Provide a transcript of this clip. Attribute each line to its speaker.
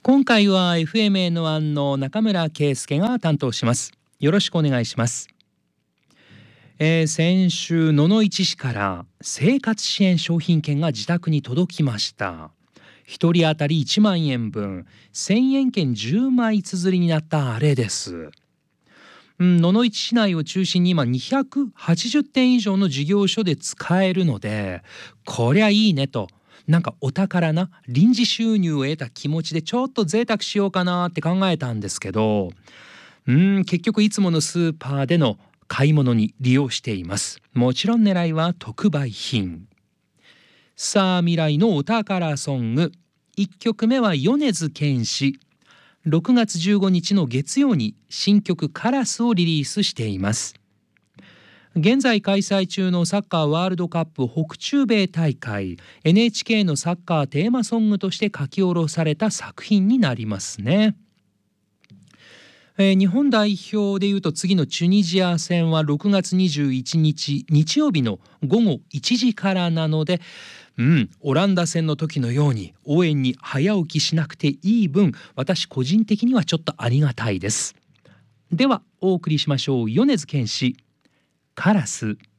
Speaker 1: 今回は FMN1 の中村圭介が担当します。よろしくお願いします。先週野々市市から生活支援商品券が自宅に届きました。一人当たり1万円分、1000円券10枚綴りになったあれです。野々市市内を中心に今280店以上の事業所で使えるので、こりゃいいねと、なんかお宝な臨時収入を得た気持ちでちょっと贅沢しようかなって考えたんですけど、結局いつものスーパーでの買い物に利用しています。もちろん狙いは特売品。さあ未来のお宝ソング、1曲目は米津玄師。6月15日の月曜に新曲カラスをリリースしています。現在開催中のサッカーワールドカップ北中米大会、 NHK のサッカーテーマソングとして書き下ろされた作品になりますね。日本代表でいうと次のチュニジア戦は6月21日日曜日の午後1時からなので、オランダ戦の時のように応援に早起きしなくていい分、私個人的にはちょっとありがたいです。ではお送りしましょう。米津玄師カラス。